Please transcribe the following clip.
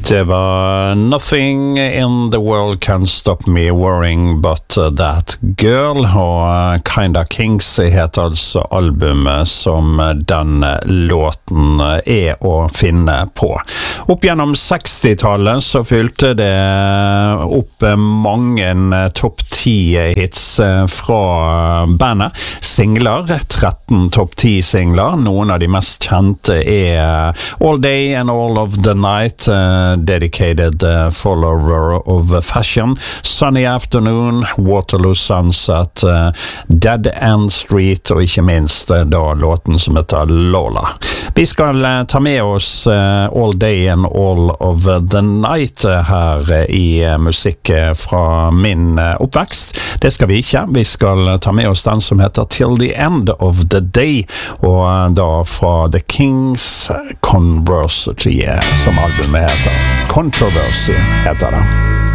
Det var Nothing in the world can stop me worrying but that girl, og Kinda Kings heter altså albumet som den låten å finne på. Opp gjennom 60-tallet så fylte det opp mange topp 10 hits fra bandet. Singler, 13 topp 10 singler. Noen av de mest kjente All Day and All of the Night, Dedicated Follower of Fashion, Sunny Afternoon, Waterloo Sunset, Dead End Street, og ikke minst da låten som heter Lola. Vi skal ta med oss All Day and All of the Night her i musikk fra min oppvekst. Det skal vi ikke. Vi skal ta med oss den som heter Till the End of the Day, og da fra The Kings Controversy, som albumet heter. Controversy heter det.